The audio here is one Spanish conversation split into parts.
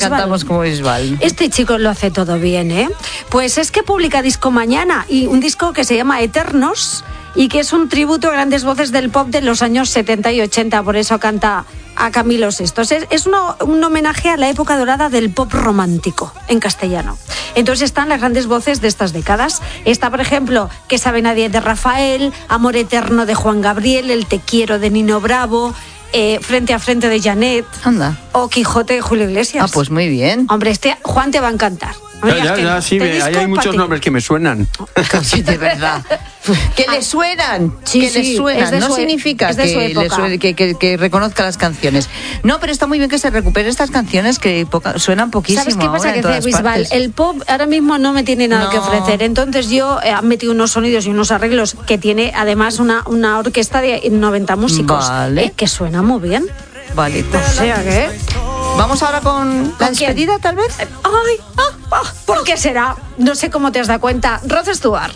Cantamos como Bisbal. Este chico lo hace todo bien, ¿eh? Pues es que publica disco mañana y un disco que se llama Eternos y que es un tributo a grandes voces del pop de los años 70 y 80, por eso canta a Camilo VI. Es un homenaje a la época dorada del pop romántico en castellano. Entonces están las grandes voces de estas décadas. Está, por ejemplo, ¿Qué sabe nadie? De Rafael, Amor eterno de Juan Gabriel, El te quiero de Nino Bravo, Frente a frente de Janet. Anda. O Quijote de Julio Iglesias. Ah, pues muy bien. Hombre, Juan te va a encantar. Sí, hay muchos nombres que me suenan. Sí, de verdad. Que le suenan, sí, que le suenan. No significa que reconozca las canciones. No, pero está muy bien que se recuperen estas canciones que suenan poquísimo. ¿Sabes qué pasa? Que dice Bisbal, el pop ahora mismo no me tiene nada que ofrecer. Entonces yo he metido unos sonidos y unos arreglos que tiene además una orquesta de 90 músicos. Vale. Que suena muy bien. Vale, pues. O sea que... Vamos ahora con la despedida, tal vez. ¿Por qué será? No sé cómo te has dado cuenta. Rod Stewart.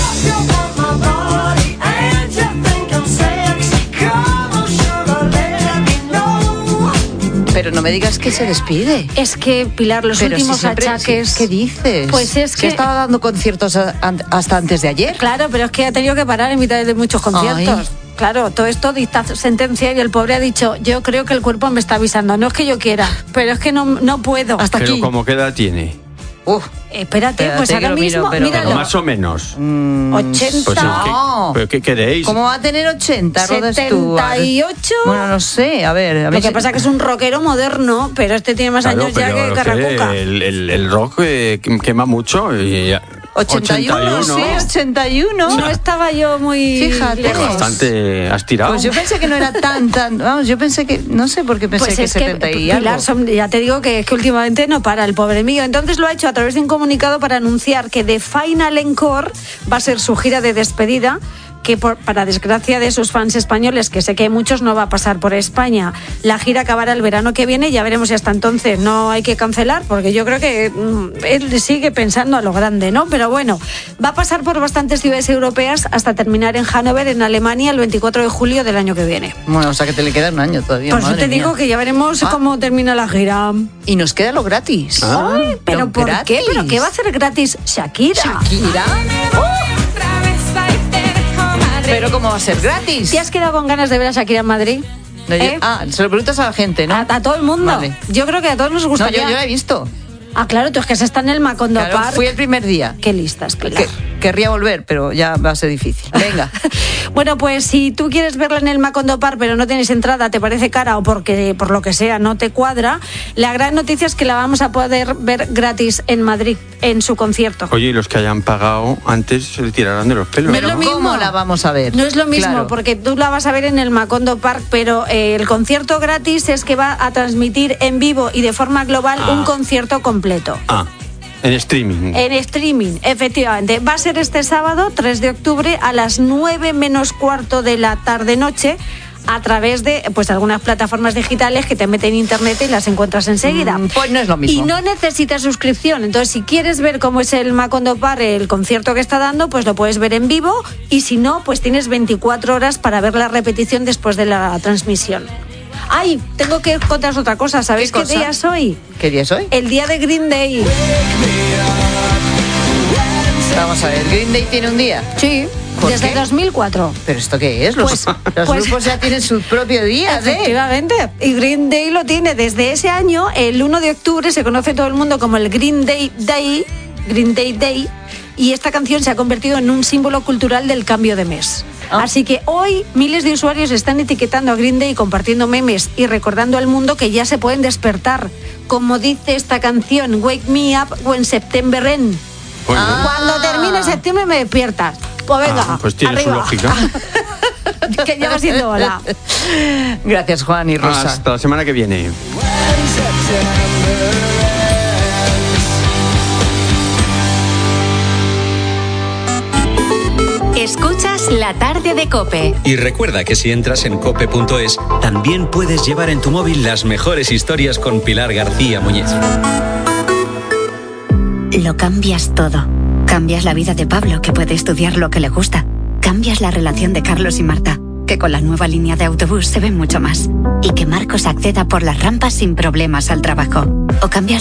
Pero no me digas que se despide. Es que, Pilar, los últimos achaques... ¿Qué dices? Pues es que... estaba dando conciertos hasta antes de ayer. Claro, pero es que ha tenido que parar en mitad de muchos conciertos. Ay. Claro, todo esto dicta sentencia y el pobre ha dicho, yo creo que el cuerpo me está avisando. No es que yo quiera, pero es que no puedo. Hasta pero aquí. ¿Cómo qué edad tiene? Espérate, pues ahora mismo, míralo. Más o menos. 80. Pues ¿pero qué queréis? ¿Cómo va a tener 80, Rod Stewart? 78. Bueno, no sé, a ver. Lo que pasa es que es un rockero moderno, pero este tiene más años ya que Carracuca. El rock quema mucho y... 81, sí, 81. No estaba yo muy... Fíjate. Pues bastante has tirado. Pues yo pensé que no era tan... Vamos, yo pensé que... No sé por qué pensé pues que 70 y algo. Pilar, ya te digo que últimamente no para el pobre mío. Entonces lo ha hecho a través de un comunicado para anunciar que The Final Encore va a ser su gira de despedida, que para desgracia de sus fans españoles, que sé que hay muchos, no va a pasar por España. La gira acabará el verano que viene, ya veremos si hasta entonces no hay que cancelar, porque yo creo que él sigue pensando a lo grande, ¿no? Pero bueno, va a pasar por bastantes ciudades europeas hasta terminar en Hannover, en Alemania, el 24 de julio del año que viene. Bueno, o sea que te le queda un año todavía. Pues yo te digo que ya veremos cómo termina la gira. Y nos queda lo gratis. Ay, ¿pero por qué? ¿Pero qué va a hacer gratis Shakira? ¿Shakira? ¿Pero cómo va a ser gratis? ¿Te has quedado con ganas de ver a Shakira en Madrid? No, se lo preguntas a la gente, ¿no? A todo el mundo. Vale. Yo creo que a todos nos gustaría. No, yo la he visto. Ah, claro, tú es que se está en el Macondo Park. Fui el primer día. Qué listas, Pilar. Querría volver, pero ya va a ser difícil. Venga. Bueno, pues si tú quieres verla en el Macondo Park, pero no tienes entrada, te parece cara o porque por lo que sea no te cuadra, la gran noticia es que la vamos a poder ver gratis en Madrid, en su concierto. Oye, y los que hayan pagado antes se le tirarán de los pelos. No es lo mismo. ¿Cómo la vamos a ver? No es lo mismo, claro, porque tú la vas a ver en el Macondo Park, pero el concierto gratis es que va a transmitir en vivo y de forma global un concierto completo. En streaming. En streaming, efectivamente. Va a ser este sábado, 3 de octubre, a las 9 menos cuarto de la tarde-noche, a través de algunas plataformas digitales que te meten en internet y las encuentras enseguida. Pues no es lo mismo. Y no necesitas suscripción. Entonces, si quieres ver cómo es el Macondo Park, el concierto que está dando, pues lo puedes ver en vivo. Y si no, pues tienes 24 horas para ver la repetición después de la transmisión. Ay, tengo que contaros otra cosa. ¿Sabéis qué día es hoy? ¿Qué día es hoy? El día de Green Day. Vamos a ver, ¿Green Day tiene un día? Sí, desde 2004. ¿Pero esto qué es? Los grupos ya tienen su propio día, efectivamente. Y Green Day lo tiene desde ese año. El 1 de octubre se conoce todo el mundo como el Green Day Day, Green Day Day, y esta canción se ha convertido en un símbolo cultural del cambio de mes. Así que hoy miles de usuarios están etiquetando a Green Day, compartiendo memes y recordando al mundo que ya se pueden despertar. Como dice esta canción, Wake Me Up When September Ends. Cuando termine septiembre me despiertas. Pues venga, pues tiene arriba. su lógica. Que ya va siendo hora. Gracias, Juan y Rosa. Hasta la semana que viene. Escuchas La Tarde de COPE. Y recuerda que si entras en cope.es, también puedes llevar en tu móvil las mejores historias con Pilar García Muñiz. Lo cambias todo. Cambias la vida de Pablo, que puede estudiar lo que le gusta. Cambias la relación de Carlos y Marta, que con la nueva línea de autobús se ven mucho más. Y que Marcos acceda por las rampas sin problemas al trabajo. O cambias